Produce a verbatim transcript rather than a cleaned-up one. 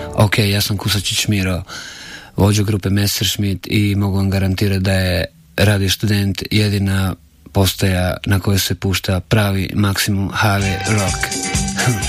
Ok, ja sam Kusačić Miro, vođa grupe Messerschmitt i mogu vam garantirati da je Radio Student jedina postaja na kojoj se pušta pravi maksimum heavy rock.